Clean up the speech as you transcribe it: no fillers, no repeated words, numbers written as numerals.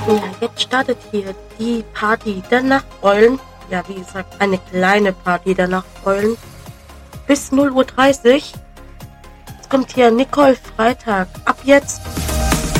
Ja, jetzt startet hier die Party der Nachteulen. Ja, wie gesagt, eine kleine Party der Nachteulen. Bis 0:30 Uhr. Jetzt kommt hier Nicole Freitag. Ab jetzt.